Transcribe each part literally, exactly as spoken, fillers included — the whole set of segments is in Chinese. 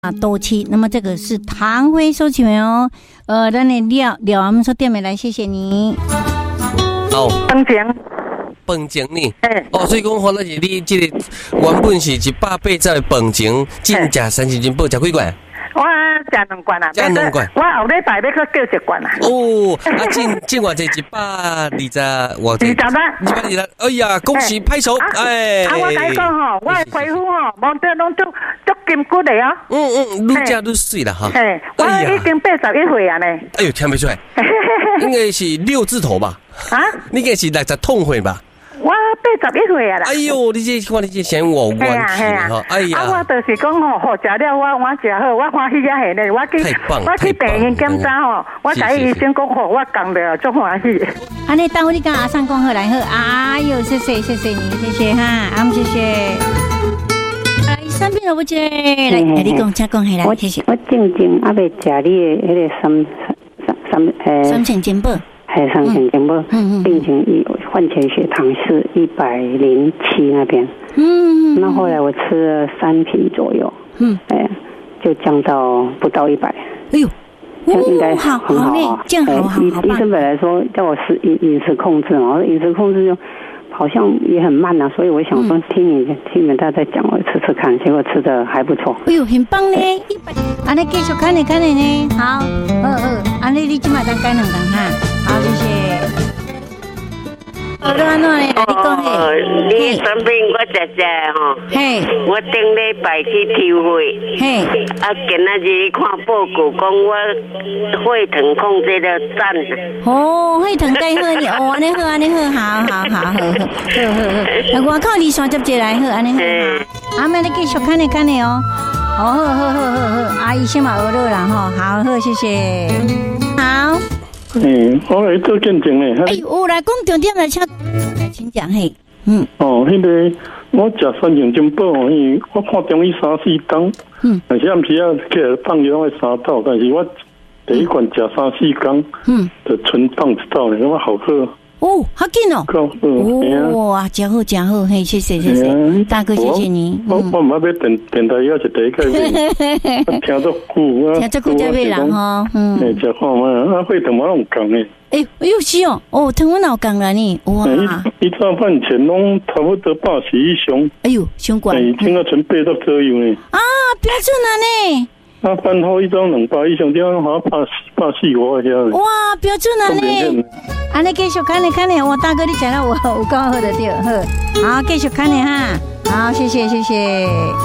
啊，多期，那么这个是唐辉收起源哦。呃，咱的廖廖我们说店美来，谢谢你。 哦， 饭前， 饭前呢？ 哎， 哦，所以讲欢乐是你这个原本是一百八十的饭前，进食三十斤煲，食几罐？ 我食两罐啊， 食两罐。 我后礼拜要去叫一罐啊。 哦，啊，进进偌济一百二十，偌济？ 二十啦。 一百二十，哎呀，恭喜拍手！哎， 啊，我甲你讲吼，我的皮肤吼，摸得拢足足筋骨的哦。 嗯嗯，愈食愈水啦哈。 嘿，我已经八十一岁啊呢。 哎呦，听不出来，应该是六字头吧？ 啊？ 你应该是六十痛岁吧？ 我八十一岁啊啦！ 哎呦，你这看你这嫌我冤气哈！哎呀， 啊，我就是讲吼，好食了，我我食好，我欢喜啊嘿呢，我去我去病院检查吼，我甲医生讲吼，我讲了足欢喜。 安尼，等我你跟阿三讲好来好，哎呦，谢谢谢谢你，谢谢哈，阿姆谢谢。来，三品萝卜姐，来，你讲，请讲起来，谢谢。 我正正还未食你的迄个三三三诶， 三千金宝。 还上千金宝，病情一换前血糖是一百零七那边，嗯，那后来我吃了三瓶左右，嗯，哎，就降到不到一百， 哎呦， 这样应该好很好啊。 这样好好， 医医生本来说叫我吃饮饮食控制嘛，我说饮食控制就好像也很慢啊，所以我想说听你听你们大家在讲，我吃吃看，结果吃的还不错。 哎呦，很棒呢！一百，安尼继续看你看你呢，好，呃呃，安尼你今麦当改两档哈，好，谢谢。好的，安怎呢？你讲嘿， 你生病我食食吼，嘿，我顶礼拜去抽血，嘿，啊，今仔日看报告讲我血糖控制了赞。 哦，血糖改好你，哦，安尼好，安尼好，好好好好好，好好好，那外口二三十节来好，安尼好，阿妹你继续看你看你哦，好好好好好好，阿姨先把鹅肉啦吼，好好谢谢，好。 嗯，我来做见证嘞。 哎，我来讲重点来，请来请讲嘿。嗯。 哦，迄个我食三千金宝，因为我看中医三四天，嗯，但是暗时啊起来放药会三道，但是我第一罐食三四天，嗯，就纯放一道嘞，我好喝。 哦，好紧哦！哦，哇，真好真好，嘿，谢谢谢谢，大哥谢谢你。 我我唔要要电电台也是第一个，听足久， 听足久才买人吼，嗯， 诶，食看嘛，啊，血糖嘛拢降诶。 诶，哎呦是哦，哦，糖分老降了呢，哇！ 一早饭前拢差不多八十以上。 哎呦，伤高。 诶，现在剩八十左右呢。 啊，标准啊呢。 啊，饭后一周两百以上，这样好八八四五遐。 哇，标准啊呢！安尼继续看你看你，我大哥你讲到我有够好的对，好，好继续看你哈，好，谢谢谢谢。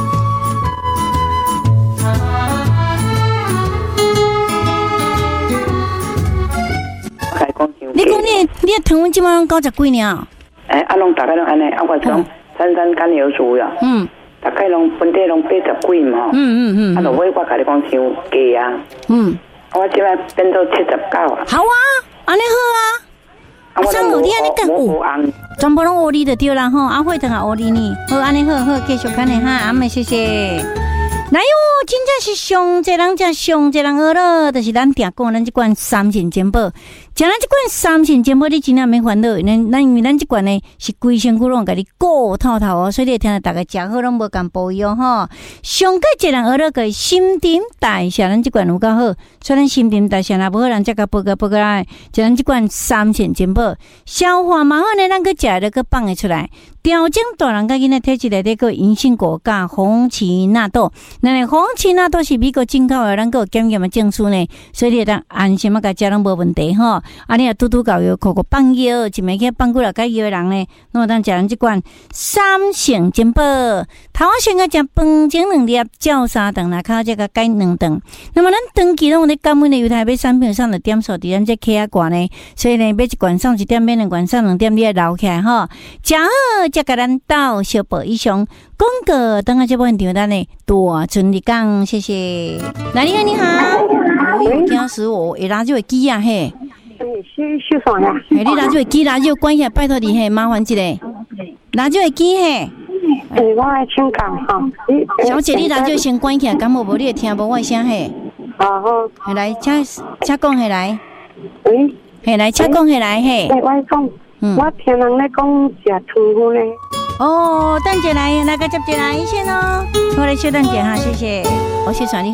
你讲你你的糖分今晚九十几呢？ 哎，啊，拢大概拢安尼，啊，我讲三三甘油酥呀，嗯。大概拢本地拢八十几嘛，嗯嗯嗯，啊，落尾我甲你讲伤低啊，嗯，我即摆变到七十九啊。 好啊，安尼好啊，啊，上五天你更有，全部拢学你就对啦吼，啊，血糖也学你呢，好，安尼好好继续看你哈，阿妹谢谢。来哟，真正是上济人食上济人学了，就是咱定讲咱这款三千金宝，食咱这款三千金宝，你真正免烦恼，咱咱因为咱这款呢是规身躯拢甲你顾透透哦，所以你听到大家食好拢无共保养吼。上个济人学了个新陈代谢，咱这款有够好，所以咱新陈代谢若无好，人才甲报告报告来，就咱这款三千金宝，消化嘛好呢，咱个食了个放会出来。调整大人甲囡仔体质内底个银杏果甲红旗纳豆，那红旗纳豆是美国进口的，咱个有检验的证书呢，所以你当安心啊，甲食拢无问题吼。啊，你啊拄拄搞药，口口放药，一暝去放几落解药的人呢，那么当食咱即款三成金宝，头先个食饭前两粒，照三顿啦，靠这个改两顿。那么咱长期拢有咧感恩的犹太买产品上的点数伫咱这 K 啊罐呢，所以呢买一罐送一点，买两罐送两点，你也留起来吼，食好。才甲咱到小宝以上广告，等下这部分场单呢，大春日讲，谢谢。来，你好，你好，我惊死我，会拿这个机啊嘿， 修修啥呀？ 嘿，你拿这个机，拿这个关起来，拜托你嘿，麻烦一下，拿这个机嘿。 诶，我来请讲哈。 小姐，你拿这个先关起来，感冒无你会听无我声嘿。 啊好。 嘿来，请请讲嘿来。 喂。 嘿来，请讲嘿来嘿。 我讲。我听人咧讲食糖分咧， 哦，等一下来，那个接一来先哦，我来稍等一下哈，谢谢，我去传你。